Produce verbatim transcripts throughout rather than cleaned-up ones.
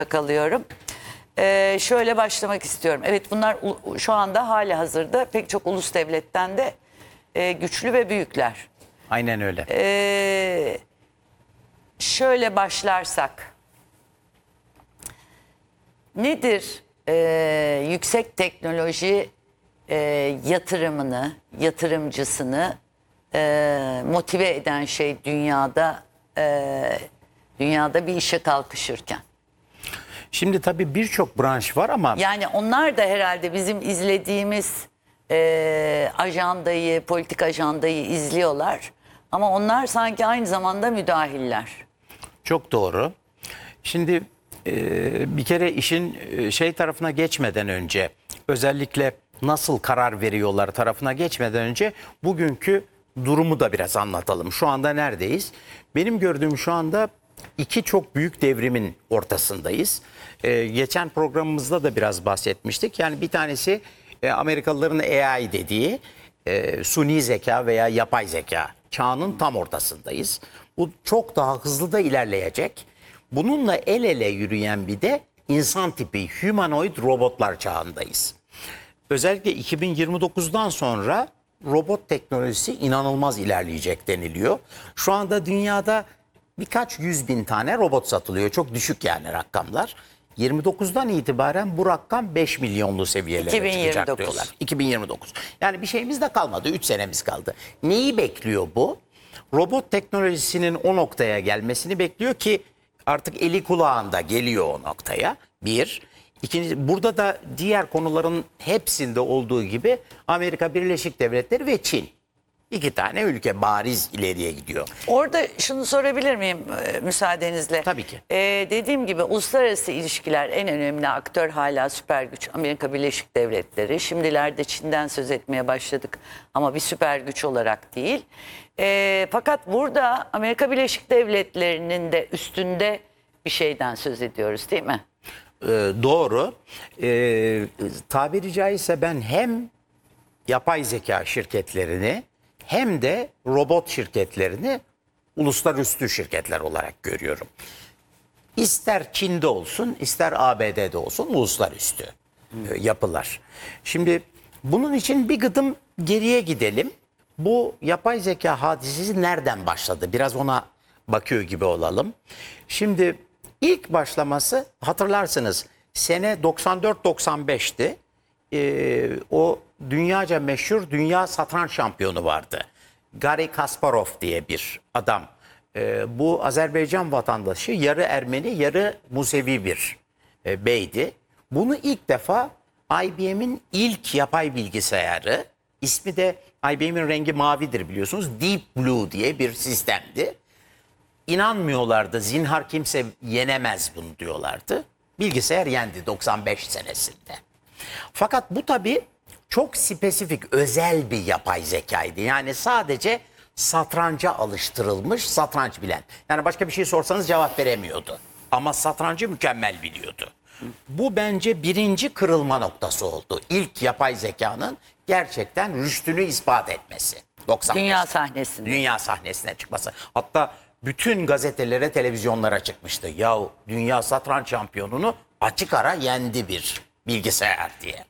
kalıyorum. Ee, şöyle başlamak istiyorum. Evet, bunlar şu anda hali hazırda pek çok ulus devletten de e, güçlü ve büyükler. Aynen öyle. Ee, şöyle başlarsak. Nedir e, yüksek teknoloji e, yatırımını, yatırımcısını e, motive eden şey dünyada e, dünyada bir işe kalkışırken? Şimdi tabii birçok branş var ama... Yani onlar da herhalde bizim izlediğimiz e, ajandayı, politik ajandayı izliyorlar. Ama onlar sanki aynı zamanda müdahiller. Çok doğru. Şimdi e, bir kere işin e, şey tarafına geçmeden önce, özellikle nasıl karar veriyorlar tarafına geçmeden önce bugünkü durumu da biraz anlatalım. Şu anda neredeyiz? Benim gördüğüm şu anda iki çok büyük devrimin ortasındayız. Ee, geçen programımızda da biraz bahsetmiştik. Yani bir tanesi e, Amerikalıların A I dediği e, suni zeka veya yapay zeka çağının tam ortasındayız. Bu çok daha hızlı da ilerleyecek. Bununla el ele yürüyen bir de insan tipi humanoid robotlar çağındayız. Özellikle iki bin yirmi dokuzdan sonra robot teknolojisi inanılmaz ilerleyecek deniliyor. Şu anda dünyada birkaç yüz bin tane robot satılıyor. Çok düşük yani rakamlar. yirmi dokuzdan itibaren bu rakam beş milyonlu seviyelere iki bin yirmi dokuz. çıkacak diyorlar. iki bin yirmi dokuz. Yani bir şeyimiz de kalmadı. üç senemiz kaldı. Neyi bekliyor bu? Robot teknolojisinin o noktaya gelmesini bekliyor ki artık eli kulağında geliyor o noktaya. Bir. İkinci, burada da diğer konuların hepsinde olduğu gibi Amerika Birleşik Devletleri ve Çin. İki tane ülke bariz ileriye gidiyor. Orada şunu sorabilir miyim e, müsaadenizle? Tabii ki. E, dediğim gibi uluslararası ilişkiler en önemli aktör hala süper güç Amerika Birleşik Devletleri. Şimdilerde Çin'den söz etmeye başladık ama bir süper güç olarak değil. E, fakat burada Amerika Birleşik Devletleri'nin de üstünde bir şeyden söz ediyoruz, değil mi? Ee, doğru. Ee, tabiri caizse ben hem yapay zeka şirketlerini hem de robot şirketlerini uluslararası şirketler olarak görüyorum. İster Çin'de olsun, ister A B D'de olsun uluslararası e, yapılar. Şimdi bunun için bir gıdım geriye gidelim. Bu yapay zeka hadisesi nereden başladı? Biraz ona bakıyor gibi olalım. Şimdi ilk başlaması hatırlarsınız sene doksan dört doksan beşti. Ee, o dünyaca meşhur dünya satranç şampiyonu vardı. Garry Kasparov diye bir adam. Ee, bu Azerbaycan vatandaşı, yarı Ermeni yarı Musevi bir e, beydi. Bunu ilk defa I B M'in ilk yapay bilgisayarı, ismi de I B M'in rengi mavidir biliyorsunuz, Deep Blue diye bir sistemdi. İnanmıyorlardı, zinhar kimse yenemez bunu diyorlardı. Bilgisayar yendi doksan beş senesinde. Fakat bu tabii çok spesifik, özel bir yapay zekaydı. Yani sadece satranca alıştırılmış, satranç bilen. Yani başka bir şey sorsanız cevap veremiyordu. Ama satrancı mükemmel biliyordu. Bu bence birinci kırılma noktası oldu. İlk yapay zekanın gerçekten rüştünü ispat etmesi. doksan beşte. Dünya sahnesinde. Dünya sahnesine çıkması. Hatta bütün gazetelere, televizyonlara çıkmıştı. Yahu dünya satranç şampiyonunu açık ara yendi bir bilgisayar diye.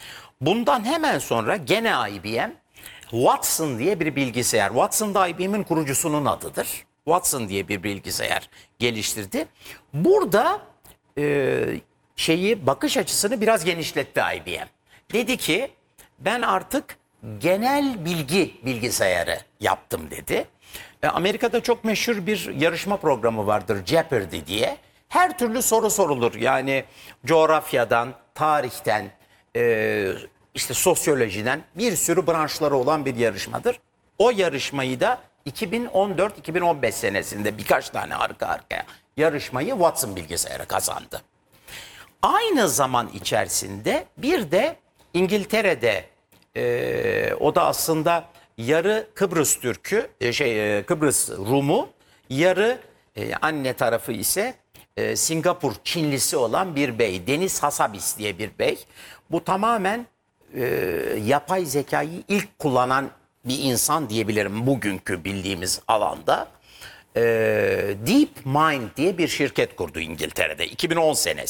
Bundan hemen sonra gene I B M Watson diye bir bilgisayar. Watson da I B M'in kurucusunun adıdır. Watson diye bir bilgisayar geliştirdi. Burada e, şeyi bakış açısını biraz genişletti I B M. Dedi ki ben artık genel bilgi bilgisayarı yaptım dedi. E, Amerika'da çok meşhur bir yarışma programı vardır Jeopardy diye. Her türlü soru sorulur. Yani coğrafyadan, tarihten, e, işte sosyolojiden bir sürü branşları olan bir yarışmadır. O yarışmayı da iki bin on dört iki bin on beş senesinde birkaç tane arka arkaya yarışmayı Watson bilgisayarı kazandı. Aynı zaman içerisinde bir de İngiltere'de e, o da aslında yarı Kıbrıs Türk'ü, e, şey e, Kıbrıs Rum'u, yarı e, anne tarafı ise e, Singapur Çinlisi olan bir bey, Deniz Hassabis diye bir bey. Bu tamamen e, yapay zekayı ilk kullanan bir insan diyebilirim bugünkü bildiğimiz alanda. e, DeepMind diye bir şirket kurdu İngiltere'de iki bin on senesi.